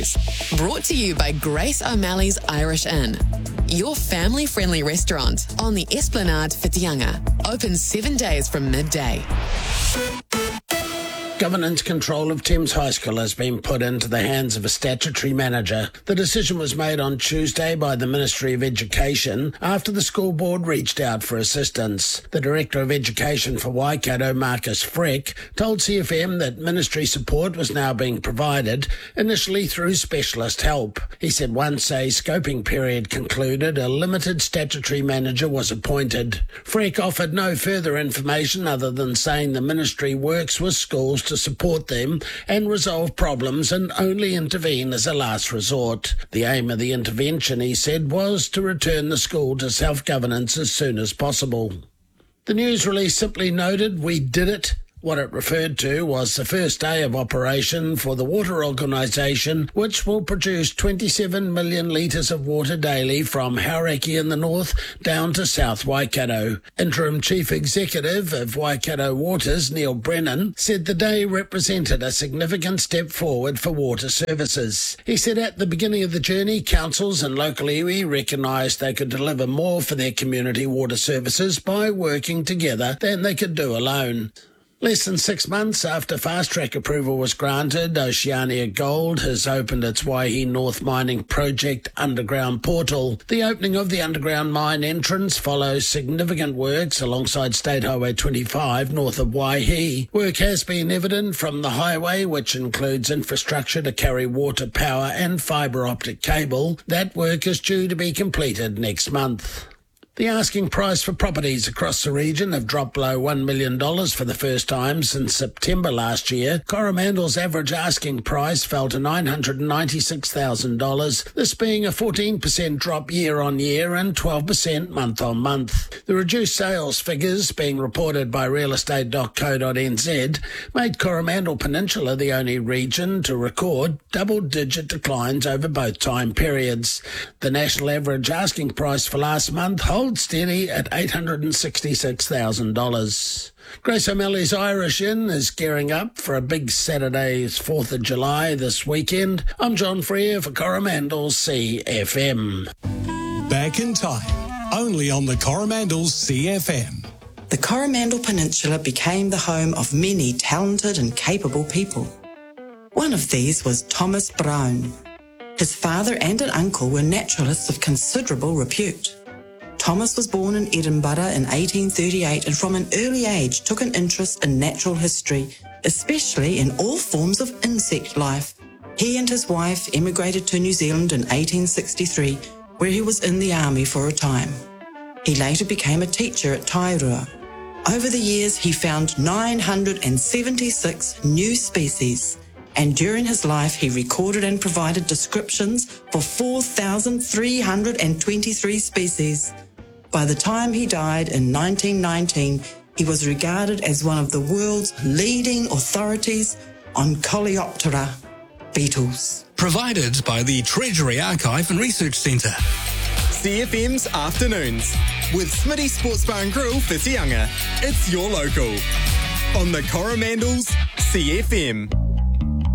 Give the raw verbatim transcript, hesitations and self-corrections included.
Brought to you by Grace O'Malley's Irish Inn, your family-friendly restaurant on the Esplanade Whitianga. Open seven days from midday. Governance control of Thames High School has been put into the hands of a statutory manager. The decision was made on Tuesday by the Ministry of Education after the school board reached out for assistance. The Director of Education for Waikato, Marcus Freck, told C F M that ministry support was now being provided, initially through specialist help. He said once a scoping period concluded, a limited statutory manager was appointed. Freck offered no further information other than saying the ministry works with schools to support them and resolve problems and only intervene as a last resort. The aim of the intervention, he said, was to return the school to self-governance as soon as possible. The news release simply noted, "We did it." What it referred to was the first day of operation for the water organisation, which will produce twenty-seven million litres of water daily from Hauraki in the north down to South Waikato. Interim Chief Executive of Waikato Waters, Neil Brennan, said the day represented a significant step forward for water services. He said at the beginning of the journey, councils and local iwi recognised they could deliver more for their community water services by working together than they could do alone. Less than six months after fast-track approval was granted, Oceania Gold has opened its Waihi North Mining Project underground portal. The opening of the underground mine entrance follows significant works alongside State Highway twenty-five north of Waihi. Work has been evident from the highway, which includes infrastructure to carry water, power and fibre optic cable. That work is due to be completed next month. The asking price for properties across the region have dropped below one million dollars for the first time since September last year. Coromandel's average asking price fell to nine hundred ninety-six thousand dollars, this being a fourteen percent drop year on year and twelve percent month on month. The reduced sales figures, being reported by real estate dot co dot n z, made Coromandel Peninsula the only region to record double-digit declines over both time periods. The national average asking price for last month holds steady at eight hundred sixty-six thousand dollars. Grace O'Malley's Irish Inn is gearing up for a big Saturday's fourth of July this weekend. I'm John Freer for Coromandel's C F M. Back in time, only on the Coromandel's C F M. The Coromandel Peninsula became the home of many talented and capable people. One of these was Thomas Brown. His father and an uncle were naturalists of considerable repute. Thomas was born in Edinburgh in eighteen thirty-eight and from an early age took an interest in natural history, especially in all forms of insect life. He and his wife emigrated to New Zealand in eighteen sixty-three, where he was in the army for a time. He later became a teacher at Tairua. Over the years, he found nine hundred seventy-six new species, and during his life, he recorded and provided descriptions for four thousand three hundred twenty-three species. By the time he died in nineteen nineteen, he was regarded as one of the world's leading authorities on Coleoptera beetles. Provided by the Treasury Archive and Research Centre. C F M's Afternoons with Smitty Sports Bar and Grill Whitianga. It's your local on the Coromandel's C F M.